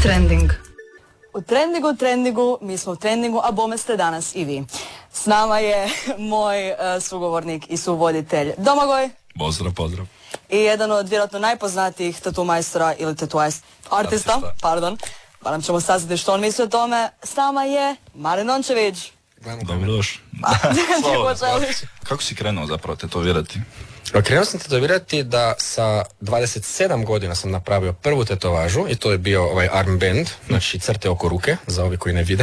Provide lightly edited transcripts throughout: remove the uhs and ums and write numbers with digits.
Trending. U trendingu, mi smo u trendingu, a bome ste danas i vi. S nama je moj sugovornik i suvoditelj Domagoj. Pozdrav. I jedan od vjerojatno najpoznatijih tatu majstora ili tatu artista, pa nam ćemo saznati što on misli o tome. S nama je Marin Dončević. Dobrodošli. Kako si krenuo zapravo tetovirati? Krenuo sam tetovirati da sa 27 godina sam napravio prvu tetovažu i to je bio ovaj armband, znači crte oko ruke, za ovi koji ne vide.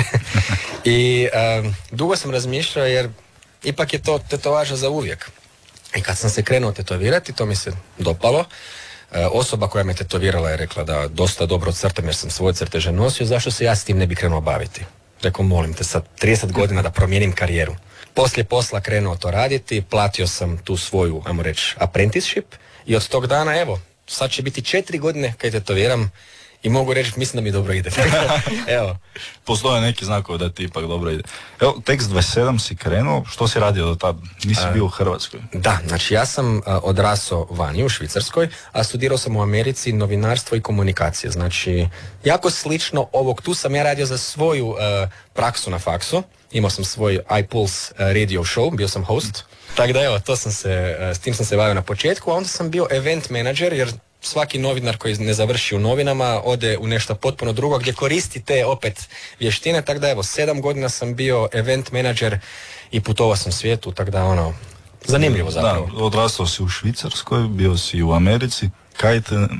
I dugo sam razmišljao jer ipak je to tetovaža za uvijek. I kad sam se krenuo tetovirati, to mi se dopalo. Osoba koja me tetovirala je rekla da dosta dobro crtam jer sam svoje crteže nosio, zašto se ja s tim ne bi krenuo baviti? Rekao, molim te, sa 30 godina da promijenim karijeru. Poslije posla krenuo to raditi, platio sam tu svoju, ajmo reći, apprenticeship i od tog dana, evo, sad će biti 4 godine kad tetoviram i mogu reći, mislim da mi dobro ide. Evo. Postoje neki znakovi da ti ipak dobro ide. Evo, tek s 27 si krenuo, što si radio do tada? Nisi bio u Hrvatskoj? Da, znači ja sam odrasao vani u Švicarskoj, a studirao sam u Americi novinarstvo i komunikacije. Znači, jako slično ovog, tu sam ja radio za svoju praksu na faksu. Imao sam svoj iPulse radio show, bio sam host. Tako da evo, s tim sam se bavio na početku, a onda sam bio event manager, jer svaki novinar koji ne završi u novinama ode u nešto potpuno drugo gdje koristi te opet vještine, tako da evo 7 godina sam bio event manager i putovao sam svijetu, tako da zanimljivo zapravo. Da, odrastao si u Švicarskoj, bio si u Americi. Kaj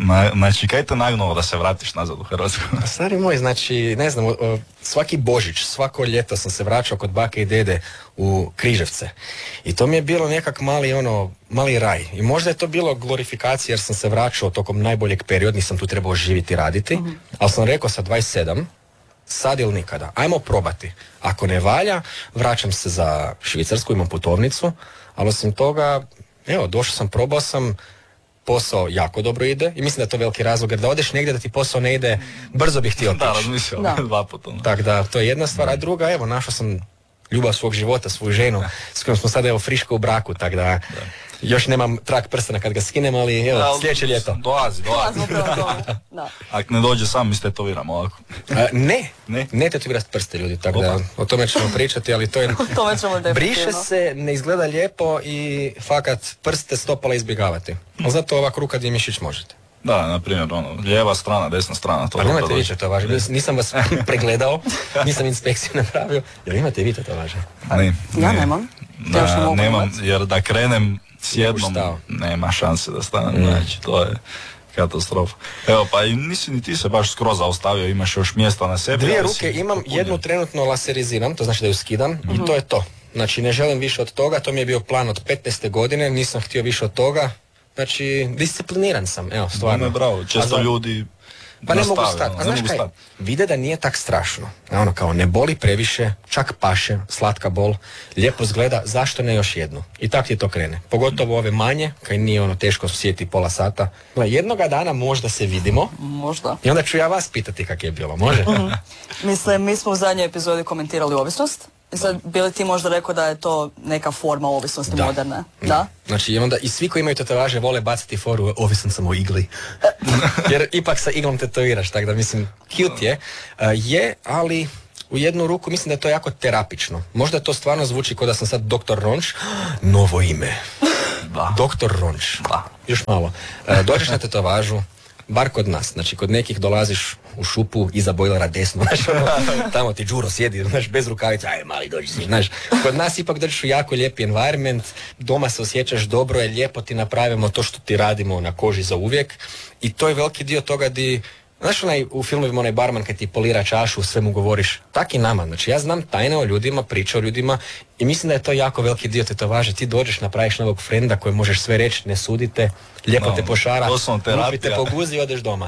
te nagnulo da se vratiš nazad u Hrvatsku? Stari moj, znači, ne znam, svaki Božić, svako ljeto sam se vraćao kod bake i dede u Križevce. I to mi je bilo nekak mali raj. I možda je to bilo glorifikacija jer sam se vraćao tokom najboljeg perioda, nisam tu trebao živjeti i raditi, ali sam rekao sa 27, sad ili nikada, ajmo probati. Ako ne valja, vraćam se za Švicarsku, imam putovnicu, ali osim toga, evo, došao sam, probao sam, posao jako dobro ide i mislim da je to veliki razlog jer da odeš negdje da ti posao ne ide, brzo bih htio otići. Da, razmišljam, 2 puta. Tako da, to je jedna stvar, a druga, evo, našao sam ljubav svog života, svoju ženu, s kojom smo sada, evo, friško u braku, tako da još nemam trak prstena kad ga skinem, ali evo, sljedeće ljeto. Dolazi. Ako ne dođe sam, mi tetoviramo ovako. Ne tetovirati prste, ljudi, tako da o tome ćemo pričati, ali to je... Briše se, ne izgleda lijepo i fakat prste stopala izbjegavati. Ali zato ovak ruka gdje mišić možete. Da, na primjer, lijeva strana, desna strana. Pa nemate vi tetovaže, nisam vas pregledao, nisam inspekciju napravio. Jer imate vi tetovaže? Ja nemam. Nemam, jer da krenem s jednom, nema šanse da stanem, znači, to je katastrofa. Evo, pa i nisi ni ti se baš skroz zaustavio, imaš još mjesta na sebi. 2 ruke imam, jednu trenutno laseriziram, to znači da ju skidam i to je to. Znači, ne želim više od toga, to mi je bio plan od 15. godine, nisam htio više od toga. Znači, discipliniran sam, evo, stvarno. Bravo, često ljudi pa ne mogu stati. A znaš kaj, vide da nije tak strašno. Kao ne boli previše, čak paše, slatka bol, lijepo zgleda, zašto ne još jednu? I tak ti to krene. Pogotovo ove manje, kaj nije teško sjeti pola sata. Jednoga dana možda se vidimo. Možda. I onda ću ja vas pitati kak je bilo, može? Mislim, mi smo u zadnjoj epizodi komentirali ovisnost. I sad, bi li ti možda rekao da je to neka forma ovisnosti moderne? Da. Znači, onda i svi koji imaju tetovaže vole baciti foru, ovisan sam o igli. Jer ipak sa iglom tetoviraš, tako da mislim, cute je, ali u jednu ruku mislim da je to jako terapično. Možda to stvarno zvuči kao da sam sad Dr. Ronč, novo ime. Dr. Ronč. Još malo. Dođeš na tetovažu, bar kod nas, znači kod nekih dolaziš u šupu iza bojlera desno, znaš, tamo ti Đuro sjedi, znaš, bez rukavica, aj mali dođi si, znaš. Kod nas ipak dođeš u jako lijepi environment, doma se osjećaš dobro, je lijepo ti napravimo to što ti radimo na koži za uvijek i to je veliki dio toga di, znaš u filmovima onaj barman kad ti polira čašu, sve mu govoriš, tak i nama, znači ja znam tajne o ljudima, priče o ljudima i mislim da je to jako veliki dio tetovaže, ti dođeš, napraviš novog frenda koji možeš sve reći, ne sudite, lijepo te pošara, lupite po guzi i odeš doma.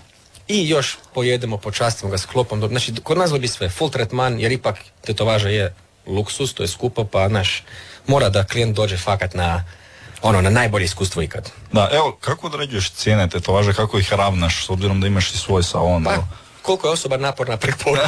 I još pojedemo, počastimo ga s klopom, znači kod nas dobi sve, full tretman, jer ipak tetovaža je luksus, to je skupo, pa znaš, mora da klijent dođe fakat na najbolje iskustvo ikad. Da, evo, kako određuješ cijene tetovaže, kako ih ravnaš, s obzirom da imaš i svoj salon? Pa, koliko je osoba naporna preporuka.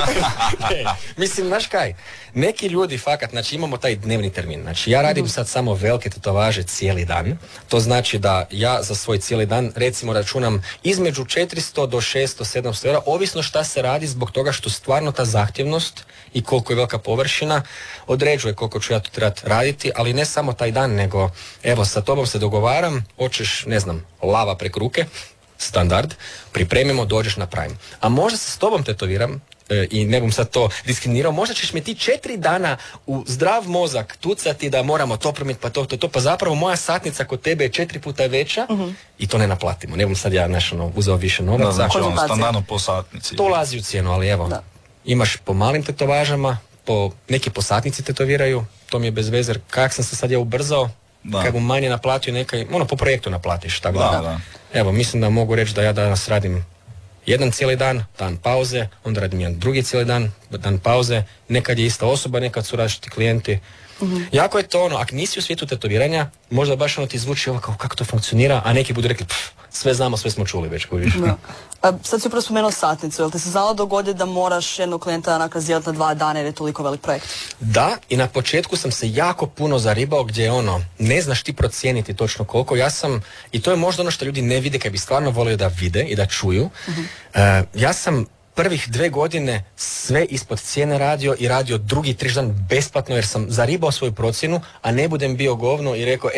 Mislim, znaš kaj, neki ljudi fakat, znači imamo taj dnevni termin, znači ja radim sad samo velike tetovaže cijeli dan, to znači da ja za svoj cijeli dan recimo računam između 400 do 600, 700 eura, ovisno šta se radi zbog toga što stvarno ta zahtjevnost i koliko je velika površina određuje koliko ću ja to trebati raditi, ali ne samo taj dan, nego evo sa tobom se dogovaram, hoćeš, ne znam, lava prek ruke, standard, pripremimo, dođeš, napravim. A možda se s tobom tetoviram i ne bom sad to diskriminirao, možda ćeš me ti 4 dana u zdrav mozak tucati da moramo to promijeniti, pa to, pa zapravo moja satnica kod tebe je 4 puta veća i to ne naplatimo. Ne bom sad ja uzeo više novaca. Znači standardno po satnici. To ulazi u cijenu, ali evo, imaš po malim tetovažama, neki po satnici tetoviraju, to mi je bez veze, kak sam se sad ja ubrzao, kad mu manje naplatio nekaj, po projektu naplatiš, tako da. Evo, mislim da mogu reći da ja danas radim jedan cijeli dan pauze, onda radim jedan drugi cijeli dan pauze, nekad je ista osoba, nekad su različiti klijenti. Jako je to ako nisi u svijetu tetoviranja, možda baš ti zvuči kao kako to funkcionira, a neki budu rekli, sve znamo, sve smo čuli već, kojiš. Sad si upravo spomenuo satnicu, jel ti se znalo dogoditi da moraš jednog klijenta nakazivati na 2 dana jer je toliko velik projekt? Da, i na početku sam se jako puno zaribao gdje ne znaš ti procijeniti točno koliko. Ja sam, i to je možda ono što ljudi ne vide kad bi stvarno volio da vide i da čuju, ja sam prvih 2 godine sve ispod cijene radio i radio drugi 3 dan besplatno jer sam zaribao svoju procjenu, a ne budem bio govno i rekao,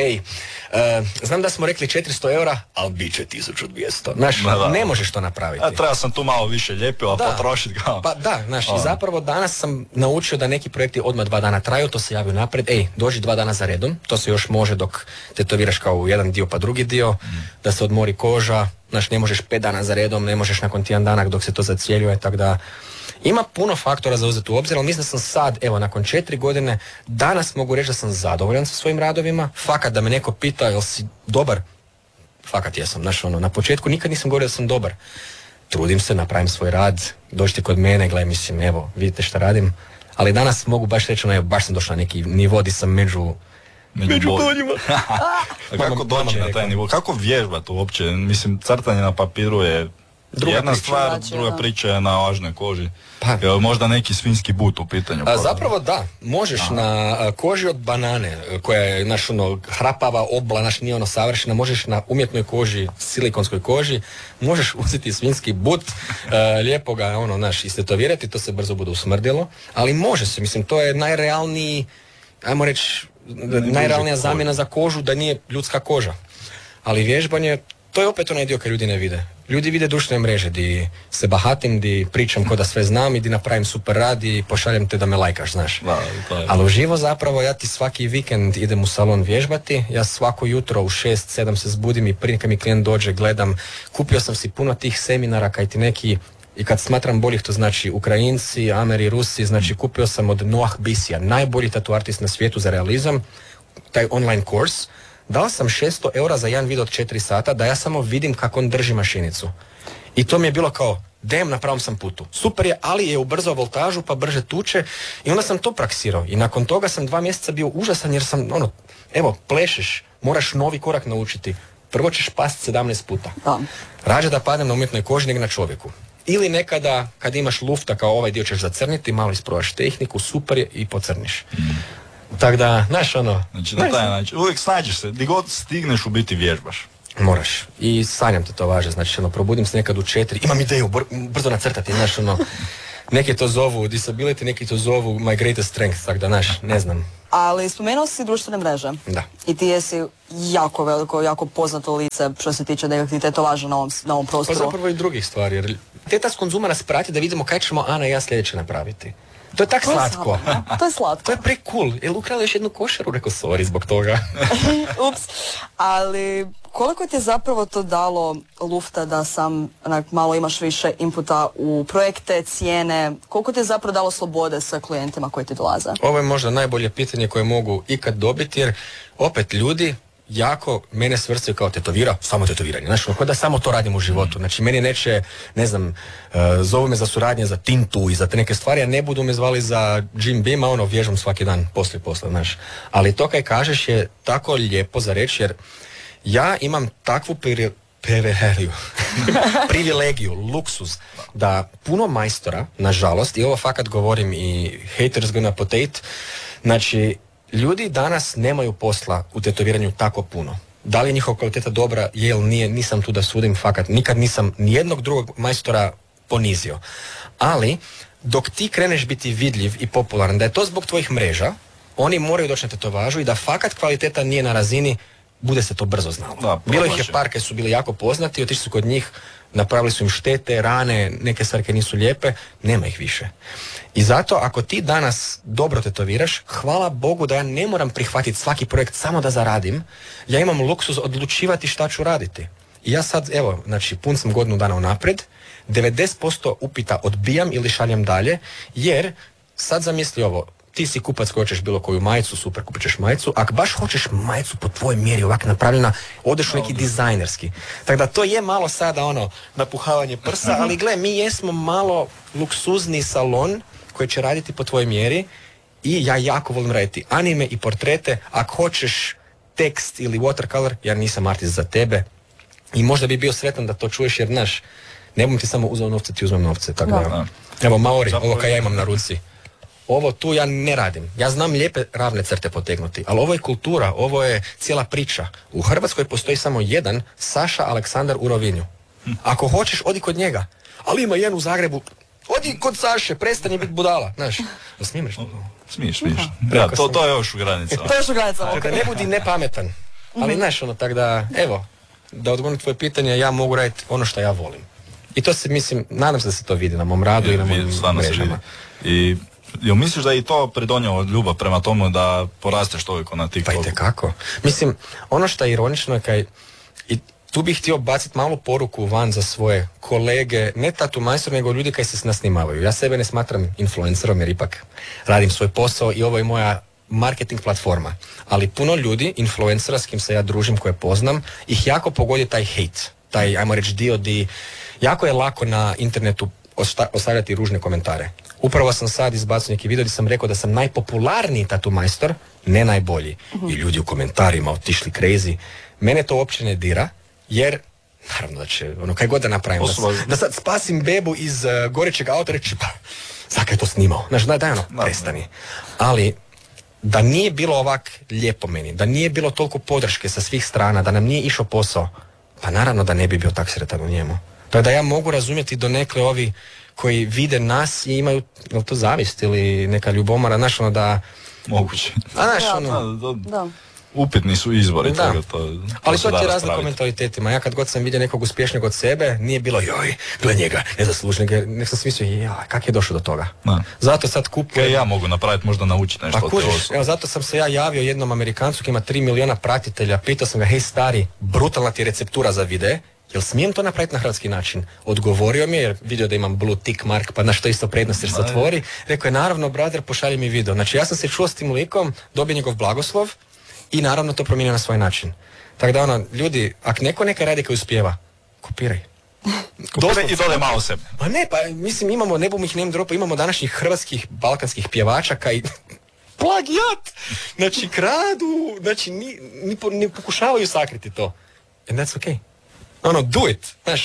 znam da smo rekli 400 eura, ali bit će 1200. Znaš, ne možeš to napraviti. A treba sam tu malo više lijepio, a potrošiti ga. Pa da, znaš, i zapravo danas sam naučio da neki projekti odmah 2 dana traju, to se javio napred, dođi 2 dana za redom, to se još može dok tetoviraš kao jedan dio pa drugi dio, da se odmori koža. Znaš, ne možeš 5 dana za redom, ne možeš nakon tjedan dana dok se to zacjeljuje, tako da ima puno faktora za uzeti u obzir, ali mislim da sam sad, nakon 4 godine, danas mogu reći da sam zadovoljan sa svojim radovima, fakat da me neko pita jel si dobar, fakat jesam, znaš, na početku nikad nisam govorio da sam dobar, trudim se, napravim svoj rad, dođite kod mene, gledaj, mislim, evo, vidite šta radim, ali danas mogu baš reći, baš sam došao na neki nivo di sam među boljima. Kako doći na taj nivo? Kako vježbati uopće? Mislim, crtanje na papiru je jedna stvar, druga priča je na važnoj koži. Možda neki svinjski but u pitanju. Zapravo da, možeš na koži od banane, koja je hrapava obla, nije savršena, možeš na umjetnoj koži, silikonskoj koži, možeš uzeti svinjski but, lijepo ga istetovirati, to se brzo bude usmrdilo, ali može se, mislim, to je najrealniji, ajmo reći, najrealnija zamjena za kožu da nije ljudska koža. Ali vježbanje, to je opet onaj dio kad ljudi ne vide. Ljudi vide društvene mreže, di se bahatim, di pričam ko da sve znam i di napravim super rad i pošaljem te da me lajkaš, znaš. Ali uživo zapravo, ja ti svaki vikend idem u salon vježbati, ja svako jutro u 6-7 se zbudim i prije kad mi klijent dođe gledam, kupio sam si puno tih seminara kaj ti neki, i kad smatram boljih, to znači Ukrajinci, Ameri, Rusi, znači kupio sam od Noah Bisija, najbolji tattoo artist na svijetu za realizam, taj online kurs. Dao sam 600 eura za jedan video od 4 sata da ja samo vidim kako on drži mašinicu. I to mi je bilo kao, na pravom sam putu. Super je, ali je ubrzao voltažu pa brže tuče i onda sam to praksirao. I nakon toga sam 2 mjeseca bio užasan jer sam, plešeš, moraš novi korak naučiti. Prvo ćeš pasti 17 puta. Rađe da padnem na umjetnoj koži nego na čovjeku. Ili nekada, kad imaš lufta kao ovaj dio ćeš zacrniti, malo isprobaš tehniku, super je i pocrniš. Tako da, znaš Znači, na taj način, uvijek snađeš se, di god stigneš u biti vježbaš. Moraš. I sanjam te to važe, znači, probudim se nekad u 4, imam ideju, brzo nacrtati, znaš, neki to zovu disability, neki to zovu my greatest strength, tako da, znaš, ne znam. Ali spomenuo si društvene mreže. Da. I ti jesi jako veliko, jako poznato lice što se tiče nekakvih tetovaža na ovom prostoru. Pa zapravo i drugih stvari, jer Tetas Konzuma nas prati da vidimo kaj ćemo Ana i ja sljedeće napraviti. To je tak slatko. To je slatko. To je pre cool. Jel ukrala još jednu košaru? Rekao, sorry zbog toga. Ups. Ali koliko ti je zapravo to dalo lufta da sam malo imaš više inputa u projekte, cijene? Koliko ti je zapravo dalo slobode sa klijentima koji ti dolaze? Ovo je možda najbolje pitanje koje mogu ikad dobiti, jer opet ljudi jako mene svrstaju kao tetovira, samo tetoviranje. Znaš, kao da samo to radim u životu. Znači, meni neće, ne znam, zovu me za suradnje za tintu i za te neke stvari, a ne budu me zvali za Jim Beama, vježam svaki dan poslije posla, znaš. Ali to kaj kažeš je tako lijepo za reći, jer ja imam takvu privilegiju, luksuz, da puno majstora, nažalost, i ovo fakat govorim i haters gonna potate, znači, ljudi danas nemaju posla u tetoviranju tako puno. Da li je njihova kvaliteta dobra, je ili nije, nisam tu da sudim, fakat, nikad nisam nijednog drugog majstora ponizio. Ali, dok ti kreneš biti vidljiv i popularan, da je to zbog tvojih mreža, oni moraju doći na tetovažu i da fakat kvaliteta nije na razini, bude se to brzo znalo. Da, bilo ih je par koji su bili jako poznati, otišli su kod njih, napravili su im štete, rane, neke stvari nisu lijepe, nema ih više. I zato ako ti danas dobro tetoviraš, hvala Bogu da ja ne moram prihvatiti svaki projekt samo da zaradim, ja imam luksuz odlučivati šta ću raditi. I ja sad, evo, znači pun sam godinu dana unaprijed, 90% upita odbijam ili šaljem dalje, jer sad zamisli ovo, ti si kupac koji hoćeš bilo koju majicu, super, kupit ćeš majicu, ako baš hoćeš majicu po tvojoj mjeri ovak napravljena, odeš u neki dizajnerski. Tako da to je malo sada napuhavanje prsa, ali gle, mi jesmo malo luksuzni salon koji će raditi po tvojoj mjeri i ja jako volim raditi anime i portrete. Ako hoćeš tekst ili watercolor, ja nisam artist za tebe i možda bi bio sretan da to čuješ jer znaš, ne bom ti samo uzeo novce, ti uzmem novce. Tako da. Evo Maori, ovo kaj ja imam na ruci. Ovo tu ja ne radim. Ja znam lijepe ravne crte potegnuti, ali ovo je kultura, ovo je cijela priča. U Hrvatskoj postoji samo jedan, Saša Aleksandar u Rovinju. Ako hoćeš, odi kod njega. Ali ima jedan u Zagrebu. Odi kod Saše, prestani biti budala. Znaš, da smiješ? Smiješ. Ja, to je još u granicama. To je još u granicama. Tako da ne budi nepametan. Ali znaš, tako da, evo, da odgovorim tvoje pitanje, ja mogu raditi ono što ja volim. I to se, mislim, nadam se da se to vidi na mom radu i na mojim mrežama. I jel misliš da je i to pridonjelo ljubav prema tomu da porasteš toliko na TikToku? Pa itekako. Mislim, ono što je ironično je kaj, i tu bih htio baciti malu poruku van za svoje kolege, ne tatu majstor, nego ljudi koji se nasnimavaju. Ja sebe ne smatram influencerom jer ipak radim svoj posao i ovo je moja marketing platforma. Ali puno ljudi, influencera s kim se ja družim, koje poznam, ih jako pogodi taj hate, taj, ajmo reći, dio di jako je lako na internetu ostavljati ružne komentare. Upravo sam sad izbacio neki video gdje sam rekao da sam najpopularniji tatu majstor, ne najbolji. I ljudi u komentarima otišli crazy. Mene to uopće ne dira, jer naravno da će, kaj god da napravim, da sad spasim bebu iz gorećeg auta, reći, pa, zakaj je to snimao? Znaš, daj prestani. Ali, da nije bilo ovak lijepo meni, da nije bilo toliko podrške sa svih strana, da nam nije išao posao, pa naravno da ne bi bio tak sretan u njemu. Tako da ja mogu razumjeti donekle ovi koji vide nas i imaju, je li to zavist ili neka ljubomora, znaš da... Moguće. A znaš Da. Upitni su izbori. Da. Ali to ti je razlika u mentalitetima. Ja kad god sam vidio nekog uspješnijeg od sebe, nije bilo joj, gle njega, nezaslužnjeg, nek sam smislio, kak je došao do toga. Da. Zato sad kupujem... Ja mogu napraviti, možda naučiti nešto. Pa kužiš, evo zato sam se ja javio jednom Amerikancu koji ima 3 miliona pratitelja, pitao sam ga, hej stari, brutalna ti je receptura za videe, jel smijem to napraviti na hrvatski način? Odgovorio mi je, jer vidio da imam blue tick mark, pa na što isto prednost jer se otvori. Rekao je, naravno, brother, pošalji mi video. Znači, ja sam se čuo s tim likom, dobio njegov blagoslov i naravno to promijenio na svoj način. Tako da ljudi, ako neko neka radi koji uspijeva, kopiraj. I dodaj malo sebe. Pa ne, pa mislim imamo, ne bom ih name dropa, imamo današnjih hrvatskih balkanskih pjevača kaj plagijat! Znači, kradu, znači, ne pokušavaju sakriti to. And that's okay. Do it. Znaš,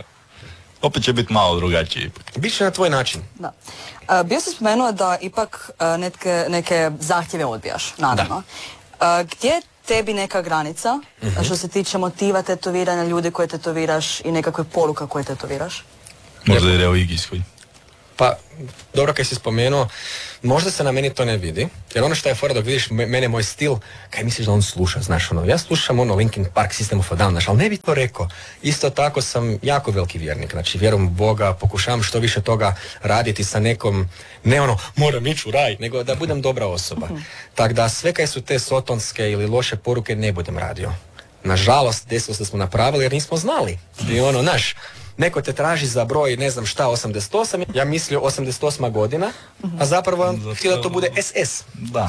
opet će biti malo drugačiji. Biće na tvoj način. Da. Bio si spomenuo da ipak neke zahtjeve odbijaš, naravno. Gdje je tebi neka granica što se tiče motiva tetoviranja, ljudi koje tetoviraš i nekakve poruka koje tetoviraš? Možda je religijski. Pa, dobro kaj si spomenuo, možda se na meni to ne vidi, jer ono što je fora dok vidiš mene, moj stil, kaj misliš da on sluša, znaš, ja slušam Linkin Park, System of a Down, znaš, ali ne bi to rekao. Isto tako sam jako veliki vjernik, znači vjerujem u Boga, pokušavam što više toga raditi sa nekom, ne moram ići u raj, nego da budem dobra osoba. Tako da sve kaj su te sotonske ili loše poruke ne budem radio. Nažalost, desilo se da smo napravili jer nismo znali. I naš, neko te traži za broj, ne znam šta, 88, ja mislio 88. godina, a zapravo htio da to bude SS. Da.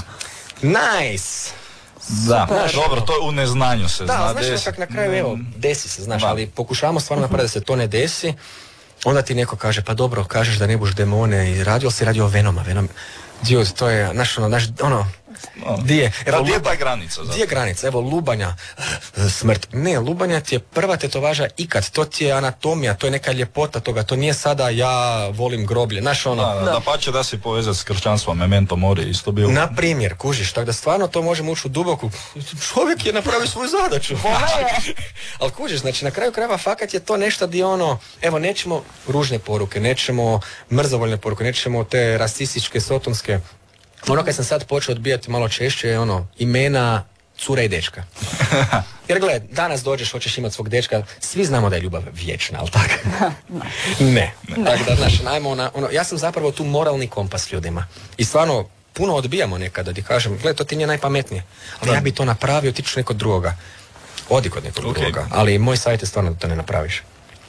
Nice! Da, dobro, to je u neznanju se zna. Da, znaš kak na kraju, evo, desi se, znaš, ali pokušavamo stvarno napraviti da se to ne desi, onda ti neko kaže, pa dobro, kažeš da ne buš demone i radio si radio Venoma, Dio, to je, znaš, Gdje je ta granica? Gdje je granica? Evo, lubanja, smrt. Ne, lubanja ti je prva tetovaža ikad. To ti je anatomija, to je neka ljepota toga. To nije sada ja volim groblje. Znaš ono... Da pače da si povezati s kršćanstvom, memento mori isto bilo. Na primjer, kužiš, tako da stvarno to možemo ući u duboku. Čovjek je napravio svoju zadaću. Ali kužiš, znači na kraju krajeva fakat je to nešto di ono, evo, nećemo ružne poruke, nećemo mrzovoljne poruke, nećemo te rasističke, sotonske. Ono kad sam sad počeo odbijati malo češće je ono, imena cure i dečka. Jer gledaj, danas dođeš, hoćeš imati svog dečka, svi znamo da je ljubav vječna, ali tako? Ne. Tako da, znaš, ja sam zapravo tu moralni kompas ljudima. I stvarno, puno odbijamo nekada, di kažem, gledaj, to ti nije najpametnije. Ali ja bi to napravio, ti ćeš nekog drugoga. Odi kod nekog drugoga. Ali moj savjet je stvarno da to ne napraviš.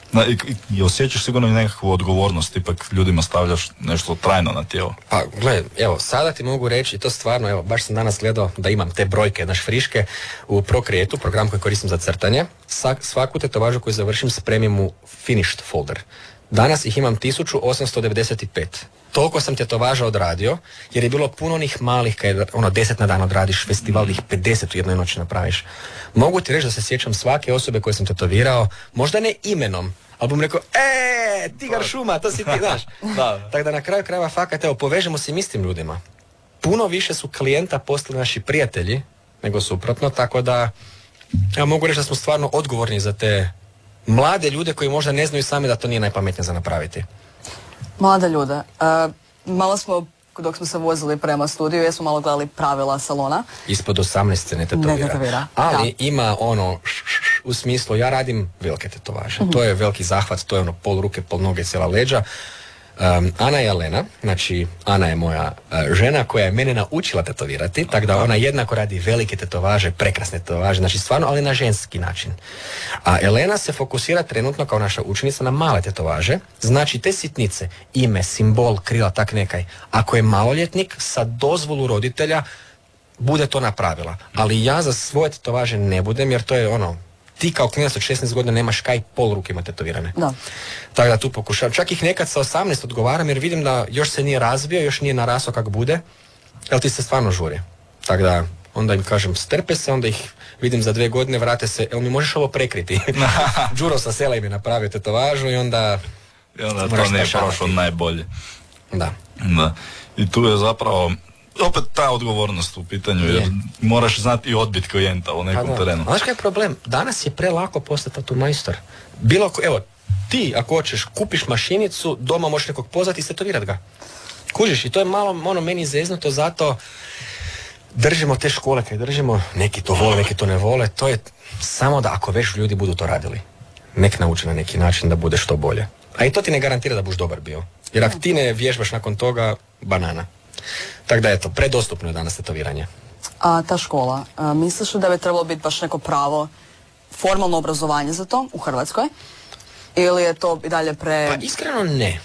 I osjećaš sigurno i nekakvu odgovornost, ipak ljudima stavljaš nešto trajno na tijelo. Pa gledaj, evo, sada ti mogu reći, to stvarno, evo, baš sam danas gledao da imam te brojke, naš friške, u Procreate-u, program koji koristim za crtanje, svaku tetovažu koju završim spremim u finished folder. Danas ih imam 1895. Toliko sam tetovaža odradio, jer je bilo puno onih malih, kad 10 na dan odradiš, festival ih 50 u jednoj noći napraviš. Mogu ti reći da se sjećam svake osobe koje sam tetovirao, možda ne imenom, ali bom rekao, Tigar Šuma, to si ti, znaš. Tako da na kraju krajeva fakat, evo, povežemo se i istim ljudima. Puno više su klijenta postali naši prijatelji, nego suprotno, tako da, evo, mogu reći da smo stvarno odgovorni za te mlade ljude koji možda ne znaju sami da to nije najpametnije za napraviti. Mlade ljude. Malo smo, dok smo se vozili prema studiju, jesmo malo gledali pravila salona. Ispod 18 se ne tetovira. Ali ima ono, u smislu, ja radim velike tetovaže. To je veliki zahvat, to je ono pol ruke, pol noge, cijela leđa. Ana i Elena, znači Ana je moja žena koja je mene naučila tetovirati, tako da ona jednako radi velike tetovaže, prekrasne tetovaže, znači stvarno, ali na ženski način. A Elena se fokusira trenutno kao naša učenica na male tetovaže, znači te sitnice, ime, simbol, krila, tak nekaj. Ako je maloljetnik, sa dozvolu roditelja, bude to napravila. Ali ja za svoje tetovaže ne budem, jer to je ono, ti kao klinac od 16 godina nemaš kaj pol ruke ima tetovirane. Da. Tako da tu pokušavam. Čak ih nekad sa 18 odgovaram jer vidim da još se nije razvio, još nije narasao kak bude, jer ti se stvarno žuri. Tako da onda im kažem strpe se, onda ih vidim za 2 godine, vrate se, jel mi možeš ovo prekriti? Đuro sa sela im je napravio tetovažu i onda to nije prošlo najbolje. Da. I tu je zapravo opet ta odgovornost u pitanju, jer moraš znati i odbiti klijenta u nekom terenu. Znaš kaj je problem? Danas je prelako postati tu majstor. Evo, ti ako hoćeš, kupiš mašinicu, doma možeš nekog pozvati i tetovirat ga. Kužiš, i to je malo meni zeznuto, zato držimo te škole kaj držimo, neki to vole, neki to ne vole, to je samo da ako već ljudi budu to radili. Nek nauče na neki način da bude što bolje. A i to ti ne garantira da buš dobar bio. Jer ako ti ne vježbaš nakon toga, banana. Tako da eto, predostupno je danas tetoviranje. A ta škola, misliš da bi trebalo biti baš neko pravo formalno obrazovanje za to u Hrvatskoj? Ili je to i dalje Pa iskreno ne.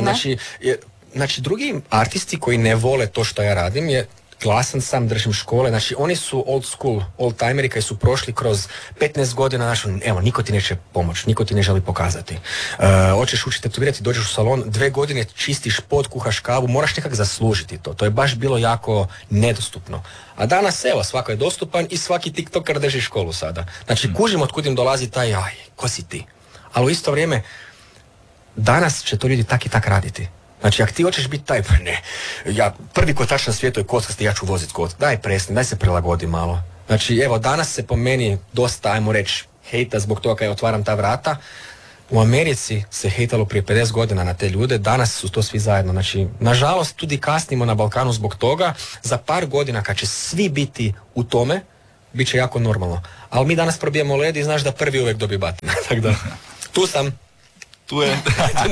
Znači drugi artisti koji ne vole to što ja radim je glasan sam, držim škole, znači oni su old school, old timeri koji su prošli kroz 15 godina, znači evo, niko ti neće pomoći, niko ti ne želi pokazati. Hoćeš učiti tetovirati, dođeš u salon, 2 godine čistiš pod, kuhaš kavu, moraš nekak zaslužiti to. To je baš bilo jako nedostupno. A danas, evo, svako je dostupan i svaki tiktoker drži školu sada. Znači kužim otkud im dolazi taj, ko si ti? Ali u isto vrijeme, danas će to ljudi tak i tak raditi. Znači, ako ti hoćeš biti taj, pa ne, ja prvi kotač na svijetu je kockasti, ja ću vozit kod. Daj presni, daj se prilagodi malo. Znači, evo, danas se po meni dosta, ajmo reći, hejta zbog toga kada otvaram ta vrata. U Americi se hejtalo prije 50 godina na te ljude, danas su to svi zajedno. Znači, nažalost, tudi kasnimo na Balkanu zbog toga. Za par godina, kad će svi biti u tome, bit će jako normalno. Ali mi danas probijemo led i znaš da prvi uvijek dobije batina. Tako da, tu sam. Tu je.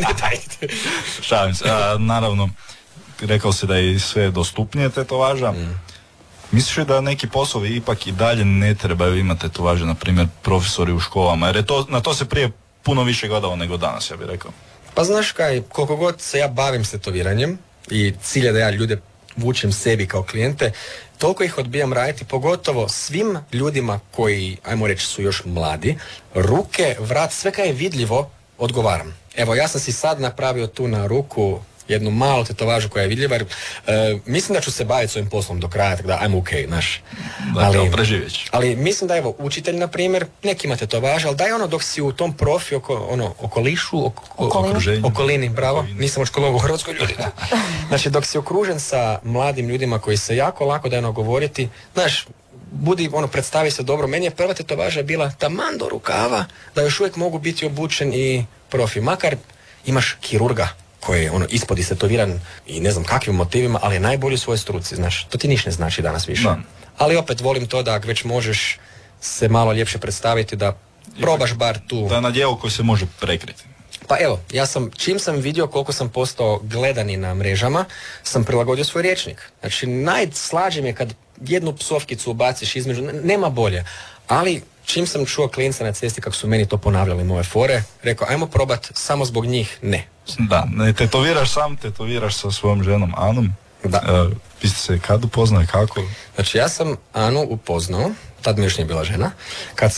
Šalim se. Naravno, rekao si da je sve dostupnije tetovaža. Misliš li da neki poslovi ipak i dalje ne trebaju imati tetovaže, na primjer profesori u školama, jer na to se prije puno više gledalo nego danas, ja bih rekao. Pa znaš kaj, koliko god se ja bavim s tetoviranjem i cilj je da ja ljude vučem sebi kao klijente, toliko ih odbijam raditi, pogotovo svim ljudima koji, ajmo reći, su još mladi, ruke, vrat, sve kaj je vidljivo, odgovaram. Evo, ja sam si sad napravio tu na ruku jednu malu tetovažu koja je vidljiva, jer mislim da ću se baviti s ovim poslom do kraja, tako da I'm okay, znaš. Dakle, preživjet ću. Ali mislim da evo, učitelj, na primjer, neki ima tetovaže, ali daj ono dok si u tom profi, okolišu, okolini, bravo, nisam očkolovao u Hrvatskoj ljudi. Znači, dok si okružen sa mladim ljudima koji se jako lako daju govoriti, znaš, budi, predstavi se dobro. Meni je prva tetovaža bila taman do rukava, da još uvijek mogu biti obučen i profi. Makar imaš kirurga koji je ispod istetoviran i ne znam kakvim motivima, ali je najbolji u svojoj struci, znaš. To ti ništa ne znači danas više. Da. Ali opet volim to da ako već možeš se malo ljepše predstaviti, da probaš bar tu. Da je na djelu koji se može prekriti. Pa evo, čim sam vidio koliko sam postao gledani na mrežama, sam prilagodio svoj rječnik. Znači, najslađe mi je kad jednu psovkicu ubaciš između, nema bolje. Ali, čim sam čuo klinca na cesti kako su meni to ponavljali moje fore, rekao, ajmo probat samo zbog njih, ne. Da, ne tetoviraš sam, tetoviraš sa svojom ženom Anom. Da. Vi ste se kad upoznali, kako? Znači, ja sam Anu upoznao, tad mi još nije bila žena, kad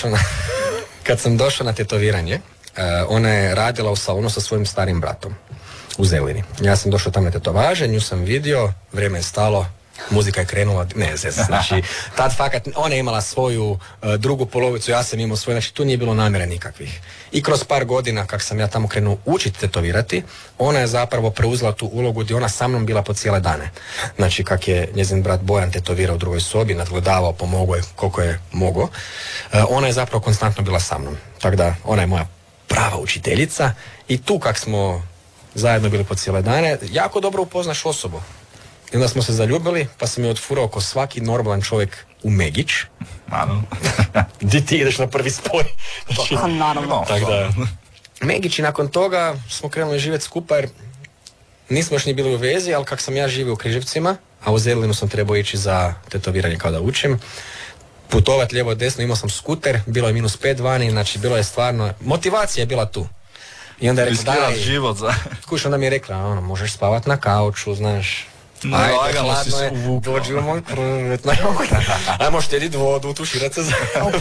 sam došao na tetoviranje. Ona je radila u salonu sa svojim starim bratom u Zelini. Ja sam došao tamo na tetovaže, nju sam vidio, vrijeme je stalo, muzika je krenula, znači tad fakat ona je imala svoju drugu polovicu, ja sam imao svoju, znači tu nije bilo namjere nikakvih. I kroz par godina kak sam ja tamo krenuo učiti tetovirati, ona je zapravo preuzela tu ulogu gdje ona sa mnom bila po cijele dane. Znači kak je njezin brat Bojan tetovirao u drugoj sobi, nadgledavao, pomogao je koliko je mogao, ona je zapravo konstantno bila sa mnom. Tako da ona je moja prava učiteljica i tu kak smo zajedno bili po cijele dane, jako dobro upoznaš osobu. I onda smo se zaljubili, pa sam je otfurao ko svaki normalan čovjek u Megić. Naravno. Di ti ideš na prvi spoj? Naravno. Tako da, Megić, i nakon toga smo krenuli živjeti skupa jer nismo još ni bili u vezi, ali kak sam ja živio u Križevcima, a u Zelinu sam trebao ići za tetoviranje kao da učim, putovat lijevo desno, imao sam skuter, bilo je -5 vani, znači bilo je stvarno, motivacija je bila tu. I onda je rekla, daj, život za... Kuš, onda mi je rekla, možeš spavat na kauču, znaš. Ajde, hladno je, dođi u moj prvet, ajmo štedit vodu, tuširat se za...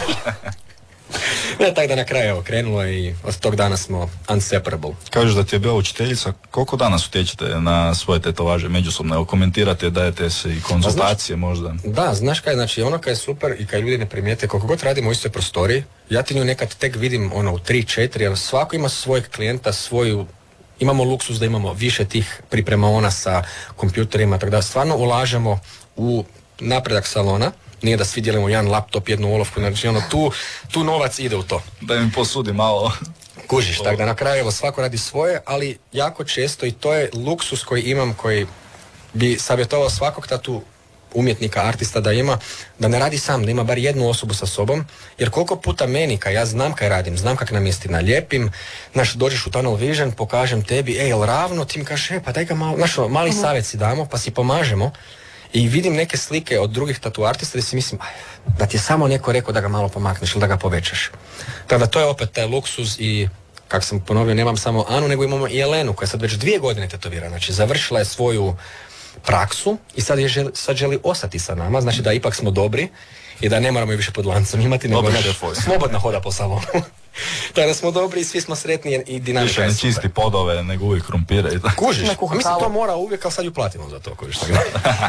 Ne, tako da na kraju evo, krenulo i od tog dana smo inseparable. Kažeš da ti je bila učiteljica, koliko danas utječete na svoje tetovaže međusobno? Evo, komentirate, dajete se i konzultacije možda? Da, znaš kaj, znači ono kaj je super i kaj ljudi ne primijete, koliko god radimo u istoj prostoriji, ja ti nju nekad tek vidim u 3-4, jer svako ima svojeg klijenta, imamo luksus da imamo više tih pripremaona sa kompjuterima, tako da stvarno ulažemo u napredak salona. Nije da svi dijelimo jedan laptop, jednu olovku, znači tu novac ide u to. Da im posudi malo. Kužiš, tako da na kraju evo, svako radi svoje, ali jako često i to je luksus koji imam, koji bi savjetovao svakog tatu umjetnika, artista da ima, da ne radi sam, da ima bar jednu osobu sa sobom, jer koliko puta meni, kaj ja znam kaj radim, znam kak namjesti nalijepim, znaš, dođeš u tunnel vision, pokažem tebi, jel ravno, ti mi kažeš, pa daj ga malo, znaš, mali savjet si damo, pa si pomažemo. I vidim neke slike od drugih tatu artista da si mislim da ti je samo neko rekao da ga malo pomakneš ili da ga povećaš. Tako da to je opet taj luksuz i, kako sam ponovio, nemam samo Anu, nego imamo i Elenu koja sad već 2 godine tetovira. Znači završila je svoju praksu i sad želi ostati sa nama, znači da ipak smo dobri i da ne moramo više pod lancom imati, nego slobodno hoda po salonu. Tako da smo dobri i svi smo sretni i dinamika je super. Ne čisti podove, nego uvijek krumpire i tako. Kužiš, mislim to mora uvijek, ali sad ju platimo za to, kužiš. Tako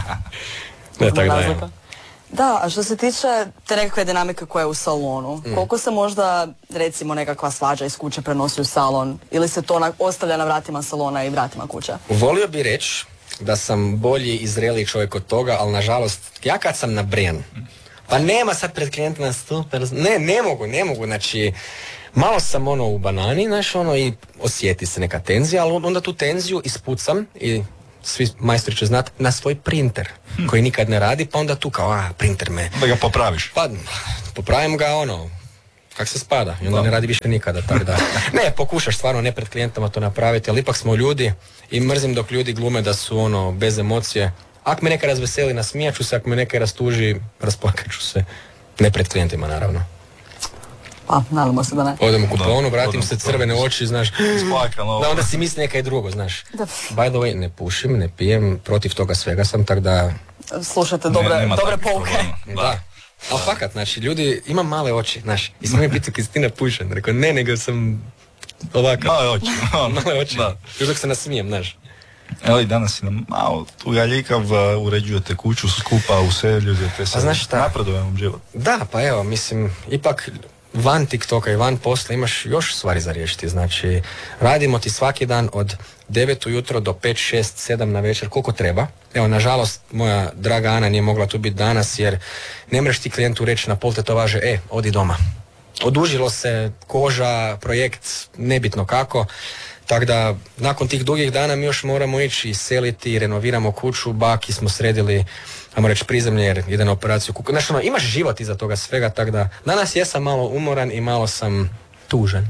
da. Da, a što se tiče te nekakve dinamike koja je u salonu, koliko se možda, recimo, nekakva svađa iz kuće prenosi u salon ili se to ostavlja na vratima salona i vratima kuće? Volio bi reći da sam bolji i zreliji čovjek od toga, ali nažalost, ja kad sam nabrijan, pa nema sad pred klijentima super, ne mogu, znači, malo sam u banani, znaš, i osjeti se neka tenzija, ali onda tu tenziju ispucam i svi majstori će znati na svoj printer, koji nikad ne radi, pa onda tu kao, printer me... Da ga popraviš. Pa, popravim ga kak se spada, i onda ne radi više nikada, tako da... Ne, pokušaš stvarno ne pred klijentama to napraviti, ali ipak smo ljudi i mrzim dok ljudi glume da su bez emocije. Ako me neka razveseli, nasmijat ću se, ako me neka rastuži, rasplakat ću se. Ne pred klijentima, naravno. Pa, nadamo se da ne. Odem u kuponu, vratim se, crvene oči, znaš. Da, onda si misli nekaj drugo, znaš. By the way, ne pušim, ne pijem, protiv toga svega sam, tako da... Slušajte, dobre pouke. Da. Ali fakat, znači, ljudi, imam male oči, znaš. I sam je pitao Kristina pušen. Rekao, ne, nego sam ovakav. Male oči. Male oči. Još dok se nasmijem, znaš. Evo i danas i nam malo tugaljikav, uređujete kuću skupa, useljujete se, znaš šta? napredujemo život. Da, pa evo, mislim, ipak van TikToka i van posla imaš još stvari za riješiti. Znači, radimo ti svaki dan od 9 ujutro do 5, 6, 7 na večer, koliko treba. Evo, nažalost, moja draga Ana nije mogla tu biti danas, jer ne mreš ti klijentu reći na pol tetovaže, odi doma. Odužilo se koža, projekt, nebitno kako. Tako da, nakon tih dugih dana mi još moramo ići i seliti, renoviramo kuću, baki smo sredili, ajmo reći, prizemlje jer ide na operaciju kuku. Znači, imaš život iza toga svega, tako da danas jesam malo umoran i malo sam tužan.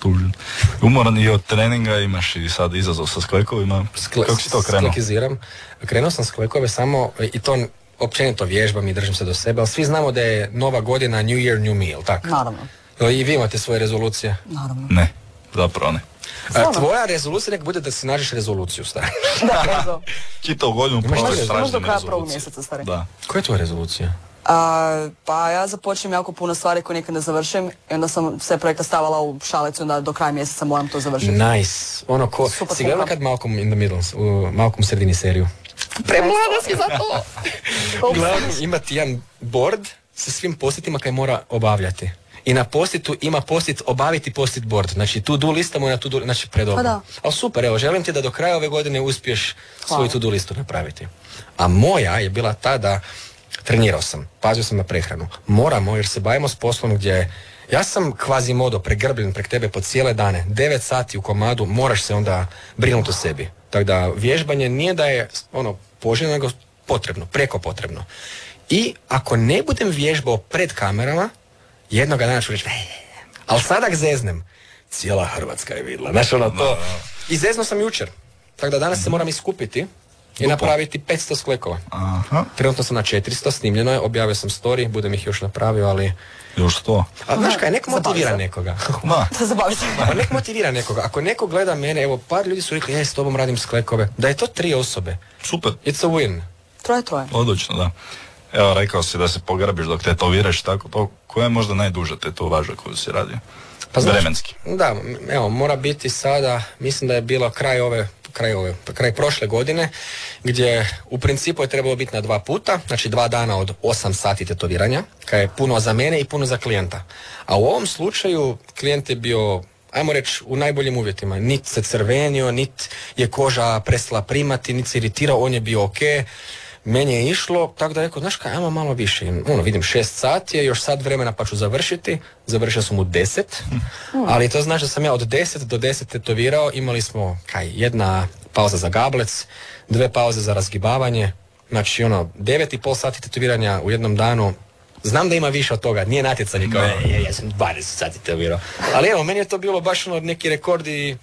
Umoran i od treninga, imaš i sad izazov sa sklekovima. Kako si to krenuo? Sklekiziram. Krenuo sam sklekove samo, i to općenito vježbam i držim se do sebe, ali svi znamo da je nova godina New Year, New Me, tako? Naravno. I vi imate svoje rezolucije? Naravno. Ne, zapravo ne. Tvoja rezolucija nek bude da si nađeš rezoluciju, stari. Da, ezo. Čitao godinu provesti Imaš do kraja rezolucije. prvog mjeseca, stari. Da. Koja je tvoja rezolucija? Pa ja započnem jako puno stvari koje nikad ne završim i onda sam sve projekta stavala u šalicu, onda do kraja mjeseca moram to završiti. Nice. Ono ko, Super, si gledala kad Malcolm in the Middle, u Malcolm sredini seriju? Premlada si za to! Uglavnom ima ti jedan board sa svim postitima kaj mora obavljati. I na postitu ima postit obaviti postit board. Znači tu do lista mu je na tu do, znači predobro. Pa da. Ali super, evo, želim ti da do kraja ove godine uspiješ svoju to do listu napraviti. A moja je bila ta da trenirao sam, pazio sam na prehranu. Moramo, jer se bavimo s poslom gdje ja sam kvazi modo pregrbljen prek tebe po cijele dane. 9 sati u komadu, moraš se onda brinuti o sebi. Tako da vježbanje nije da je poželjno, nego potrebno, preko potrebno. I ako ne budem vježbao pred kamerama, jednoga dana ću reći, ali sada zeznem. Cijela Hrvatska je vidjela. Znaš to. I zezno sam jučer. Tako da danas se moram iskupiti i napraviti 500 sklekova. Aha. Trenutno sam na 400, snimljeno je, objavio sam story, budem ih još napravio, ali... Još to. A znaš kaj, neko motivira nekoga. Da zabavi se. Pa nek motivira nekoga. Ako neko gleda mene, evo, par ljudi su rekli, s tobom radim sklekove. Da je to 3 osobe. Super. It's a win. Troje. Odlično, da. Evo, rekao si da se pograbiš dok tetoviraš, tako to. Koja je možda najduža tetovaža koju si radio? Pa znaš, vremenski. Da, evo, mora biti sada, mislim da je bilo kraj prošle godine, gdje u principu je trebalo biti na 2 puta, znači 2 dana od 8 sati tetoviranja, kaj je puno za mene i puno za klijenta. A u ovom slučaju klijent je bio, ajmo reći, u najboljim uvjetima. Nit se crvenio, nit je koža prestala primati, nit se iritirao, on je bio ok. Meni je išlo, tako da rekao, znaš kaj, ajmo malo više. Vidim 6 sati je, još sat vremena pa ću završiti. Završio sam u 10, ali to znači da sam ja od 10 do 10 tetovirao. Imali smo, jedna pauza za gablec, 2 pauze za razgibavanje. Znači, 9,5 sati tetoviranja u jednom danu. Znam da ima više od toga, nije natjecanje kao, ja sam 20 sati tetovirao. Ali evo, meni je to bilo baš neki rekord i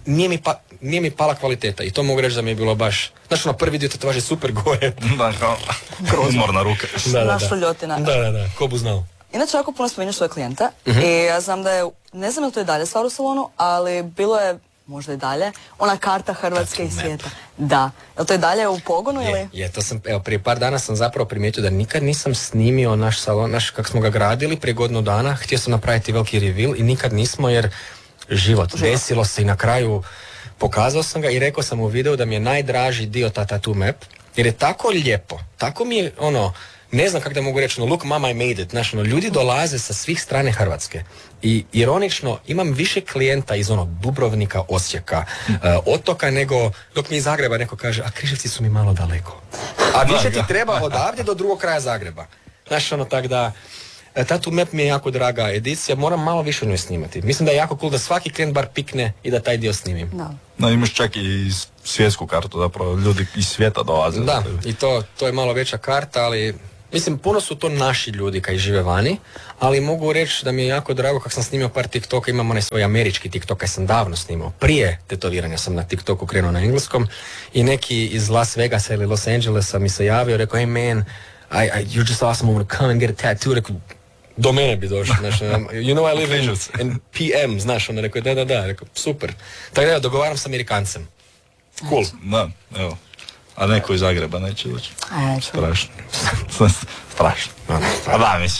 nije mi pala kvaliteta i to mogu reći da mi je bilo baš, znači prvi dio tetovaže super gore. Da, kao umorna ruka. Naš ljotina. Da, ko bu znao. Inače, jako puno spominješ svoje klijente i ja znam da je, ne znam je li to i dalje stvar u salonu, ali bilo je, možda i dalje, ona karta Hrvatske i svijeta. Da. Je li to i dalje u pogonu ili? Je, to sam, evo, prije par dana sam zapravo primijetio da nikad nisam snimio naš salon, kako smo ga gradili prije godinu dana, htio sam napraviti veliki reveal i nikad nismo jer život. Desilo se i na kraju pokazao sam ga i rekao sam u videu da mi je najdraži dio ta tattoo map, jer je tako lijepo, tako mi je ne znam kako da mogu reći, look mama I made it, znaš, ljudi dolaze sa svih strane Hrvatske i ironično imam više klijenta iz Dubrovnika, Osijeka, Otoka nego dok mi iz Zagreba neko kaže, a Križevci su mi malo daleko. A više ti treba odavdje do drugog kraja Zagreba. Znaš, tak da Tattoo Map mi je jako draga edicija, moram malo više o njoj snimati. Mislim da je jako cool da svaki klijent bar pikne i da taj dio snimim. Da, imaš čak i svjetsku kartu, zapravo ljudi iz svijeta dolaze. Da, i to je malo veća karta, ali mislim, puno su to naši ljudi koji žive vani, ali mogu reći da mi je jako drago kako sam snimio par TikToka, imam onaj svoj američki TikTok koji sam davno snimao. Prije tetoviranja sam na TikToku krenuo na engleskom i neki iz Las Vegasa ili Los Angelesa mi se javio, rekao, hey man, you're just awesome, I want to come and get a tattoo. Rekao, do mene bi došlo, znaš, you know I live in PM, znaš, ono, rekao, da, rekao, super. Tako da, dogovaram s Amerikancem. Cool. Da, evo. A neko iz Zagreba neće doći. Neću. Strašno. Strašno. Da, mislim.